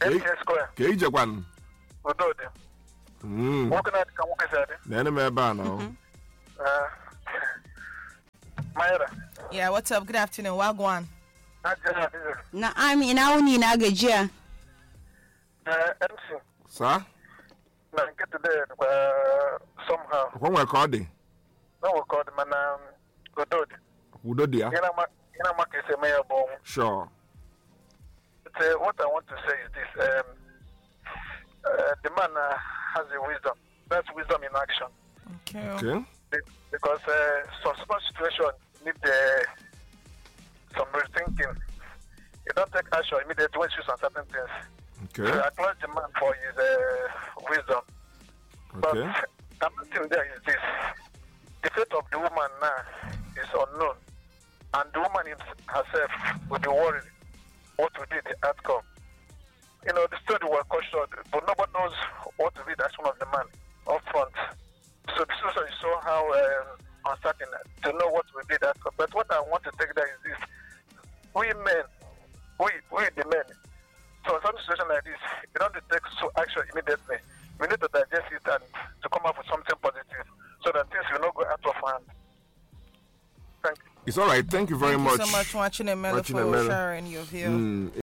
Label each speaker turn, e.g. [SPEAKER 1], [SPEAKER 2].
[SPEAKER 1] MTN Square.
[SPEAKER 2] Keija Kwan.
[SPEAKER 1] Odode. Walking at Kamukasade.
[SPEAKER 2] Neneme Bano.
[SPEAKER 1] Myra.
[SPEAKER 3] Yeah, what's up? Good afternoon. Wagwan.
[SPEAKER 4] Na ami inauni na gajia.
[SPEAKER 1] MC.
[SPEAKER 2] Sir?
[SPEAKER 1] Na get there somehow.
[SPEAKER 2] When we're calling?
[SPEAKER 1] No, we called man Odode.
[SPEAKER 2] Udodia?
[SPEAKER 1] Ina makese mayor bomb.
[SPEAKER 2] Sure.
[SPEAKER 1] What I want to say is this: the man has a wisdom. That's wisdom in action.
[SPEAKER 2] Okay.
[SPEAKER 1] Because some situation need some rethinking. You don't take action immediately when you see some certain things.
[SPEAKER 2] Okay.
[SPEAKER 1] So I acknowledge the man for his wisdom. But another thing there is this: the fate of the woman now is unknown, and the woman herself will be worried what will be the outcome. You know, the story was cut short, but nobody knows what will be the action of the man up front. So the situation is so how uncertain to know what will be the outcome. But what I want to take there is this: we men, we the men. So in some situation like this, you don't take action immediately. We need to digest it and to come up with something positive, so that things will not go out of hand. Thank you.
[SPEAKER 2] It's all right. Thank you very much.
[SPEAKER 3] Thank you so much, Watching a Melody, for sharing your view.